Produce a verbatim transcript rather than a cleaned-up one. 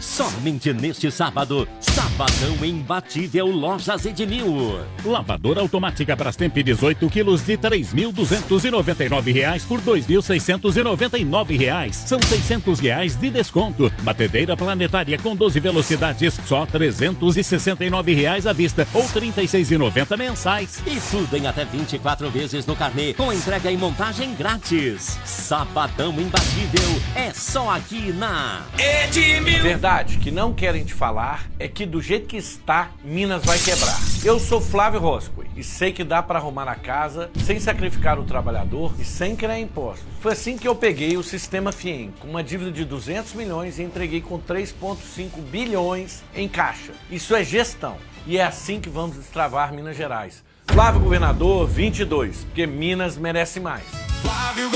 Somente neste sábado, sabadão imbatível Lojas Edmil. Lavadora automática Brastemp dezoito quilos de três mil duzentos e noventa e nove reais por dois mil seiscentos e noventa e nove reais. São seiscentos reais de desconto. Batedeira planetária com doze velocidades, só trezentos e sessenta e nove reais à vista ou trinta e seis reais e noventa mensais. E tudo em até vinte e quatro vezes no carnê, com entrega e montagem grátis. Sabadão imbatível é só aqui na Edmil. Verdade que não querem te falar é que do jeito que está, Minas vai quebrar. Eu sou Flávio Roscoe e sei que dá para arrumar a casa sem sacrificar o trabalhador e sem criar impostos. Foi assim que eu peguei o Sistema Fiem, com uma dívida de duzentos milhões e entreguei com três vírgula cinco bilhões em caixa. Isso é gestão e é assim que vamos destravar Minas Gerais. Flávio Governador vinte e dois, porque Minas merece mais. Flávio